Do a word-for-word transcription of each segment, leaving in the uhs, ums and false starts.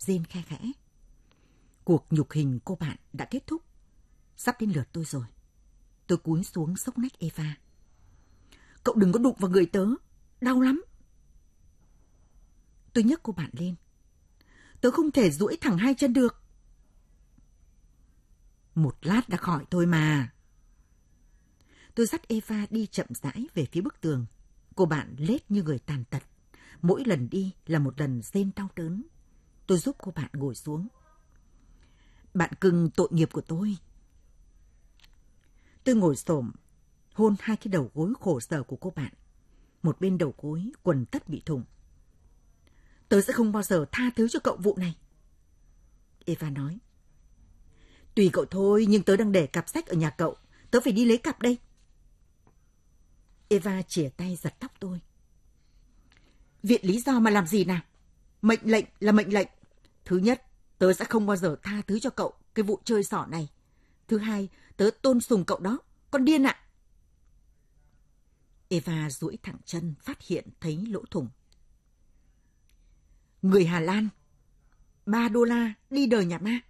rên khe khẽ. Cuộc nhục hình cô bạn đã kết thúc. Sắp đến lượt tôi rồi. Tôi cúi xuống xốc nách Eva. Cậu đừng có đụng vào người tớ. Đau lắm. Tôi nhấc cô bạn lên. Tớ không thể duỗi thẳng hai chân được. Một lát đã khỏi thôi mà. Tôi dắt Eva đi chậm rãi về phía bức tường. Cô bạn lết như người tàn tật. Mỗi lần đi là một lần rên đau đớn. Tôi giúp cô bạn ngồi xuống. Bạn cưng tội nghiệp của tôi. Tôi ngồi xổm, hôn hai cái đầu gối khổ sở của cô bạn. Một bên đầu gối, quần tất bị thủng. Tớ sẽ không bao giờ tha thứ cho cậu vụ này. Eva nói. Tùy cậu thôi, nhưng tớ đang để cặp sách ở nhà cậu. Tớ phải đi lấy cặp đây. Eva chìa tay giật tóc tôi. Viện lý do mà làm gì nào? Mệnh lệnh là mệnh lệnh. Thứ nhất, tớ sẽ không bao giờ tha thứ cho cậu cái vụ chơi xỏ này. Thứ hai, tớ tôn sùng cậu đó. Con điên ạ. Eva duỗi thẳng chân phát hiện thấy lỗ thủng. Người Hà Lan, ba đô la đi đời nhà ma.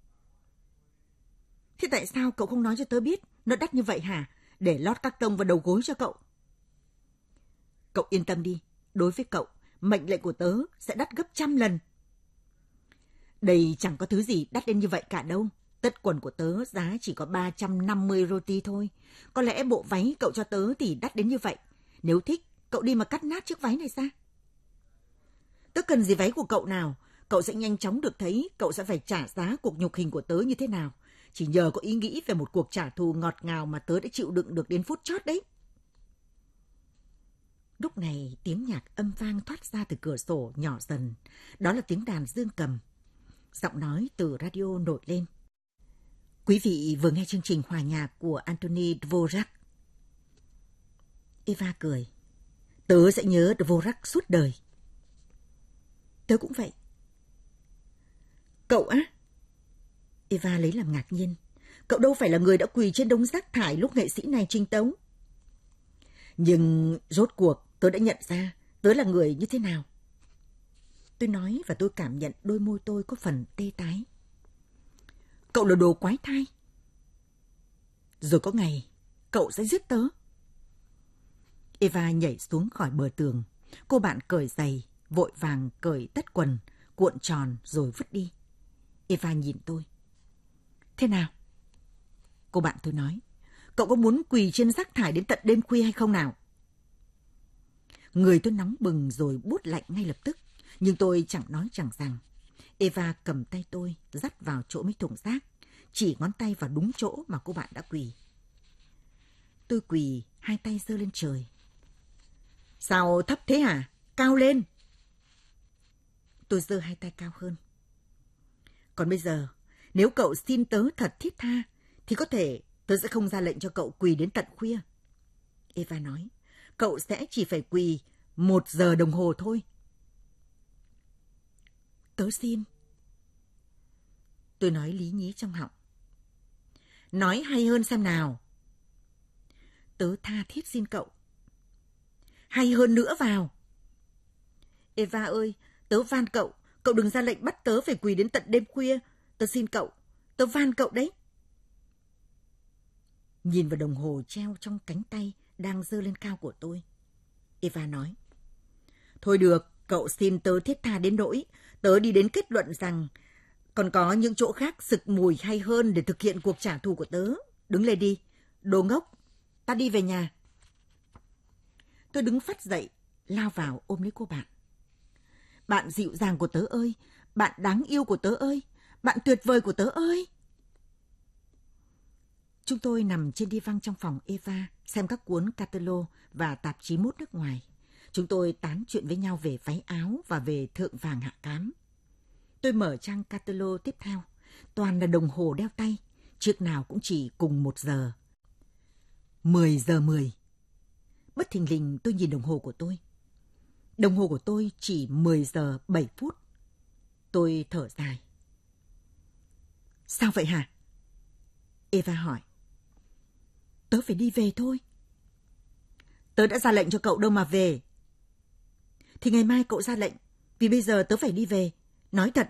Thế tại sao cậu không nói cho tớ biết nó đắt như vậy hả? Để lót các tông vào đầu gối cho cậu. Cậu yên tâm đi. Đối với cậu, mệnh lệnh của tớ sẽ đắt gấp trăm lần. Đây chẳng có thứ gì đắt đến như vậy cả đâu. Tất quần của tớ giá chỉ có ba trăm năm mươi roti thôi. Có lẽ bộ váy cậu cho tớ thì đắt đến như vậy. Nếu thích, cậu đi mà cắt nát chiếc váy này ra. Tớ cần gì váy của cậu nào? Cậu sẽ nhanh chóng được thấy cậu sẽ phải trả giá cuộc nhục hình của tớ như thế nào. Chỉ nhờ có ý nghĩ về một cuộc trả thù ngọt ngào mà tớ đã chịu đựng được đến phút chót đấy. Lúc này tiếng nhạc âm vang thoát ra từ cửa sổ nhỏ dần. Đó là tiếng đàn dương cầm. Giọng nói từ radio nổi lên. Quý vị vừa nghe chương trình hòa nhạc của Anthony Dvorak. Eva cười. Tớ sẽ nhớ Dvorak suốt đời. Tớ cũng vậy. Cậu á? Eva lấy làm ngạc nhiên. Cậu đâu phải là người đã quỳ trên đống rác thải lúc nghệ sĩ này trình tấu. Nhưng rốt cuộc tớ đã nhận ra tớ là người như thế nào. Tôi nói và tôi cảm nhận đôi môi tôi có phần tê tái. Cậu là đồ quái thai. Rồi có ngày cậu sẽ giết tớ. Eva nhảy xuống khỏi bờ tường. Cô bạn cởi giày, vội vàng cởi tất quần, cuộn tròn rồi vứt đi. Eva nhìn tôi. Thế nào? Cô bạn tôi nói. Cậu có muốn quỳ trên rác thải đến tận đêm khuya hay không nào? Người tôi nóng bừng rồi buốt lạnh ngay lập tức. Nhưng tôi chẳng nói chẳng rằng. Eva cầm tay tôi, dắt vào chỗ mấy thùng rác, chỉ ngón tay vào đúng chỗ mà cô bạn đã quỳ. Tôi quỳ, hai tay giơ lên trời. Sao thấp thế hả? Cao lên! Tôi giơ hai tay cao hơn. Còn bây giờ, nếu cậu xin tớ thật thiết tha, thì có thể tớ sẽ không ra lệnh cho cậu quỳ đến tận khuya. Eva nói, cậu sẽ chỉ phải quỳ một giờ đồng hồ thôi. Tớ xin. Tôi nói lý nhí trong họng. Nói hay hơn xem nào. Tớ tha thiết xin cậu. Hay hơn nữa vào. Eva ơi, tớ van cậu, cậu đừng ra lệnh bắt tớ phải quỳ đến tận đêm khuya. Tớ xin cậu, tớ van cậu đấy. Nhìn vào đồng hồ treo trong cánh tay đang giơ lên cao của tôi, Eva nói. Thôi được, cậu xin tớ thiết tha đến nỗi tớ đi đến kết luận rằng còn có những chỗ khác sực mùi hay hơn để thực hiện cuộc trả thù của tớ. Đứng lên đi, đồ ngốc, ta đi về nhà. Tôi đứng phắt dậy, lao vào ôm lấy cô bạn. Bạn dịu dàng của tớ ơi, bạn đáng yêu của tớ ơi, bạn tuyệt vời của tớ ơi. Chúng tôi nằm trên đi văng trong phòng Eva, xem các cuốn catalog và tạp chí mốt nước ngoài. Chúng tôi tán chuyện với nhau về váy áo và về thượng vàng hạ cám. Tôi mở trang catalog tiếp theo, toàn là đồng hồ đeo tay, chiếc nào cũng chỉ cùng một giờ. Mười giờ mười. Bất thình lình tôi nhìn đồng hồ của tôi. Đồng hồ của tôi chỉ mười giờ bảy phút. Tôi thở dài. Sao vậy hả? Eva hỏi. Tớ phải đi về thôi. Tớ đã ra lệnh cho cậu đâu mà về. Thì ngày mai cậu ra lệnh, vì bây giờ tớ phải đi về. Nói thật,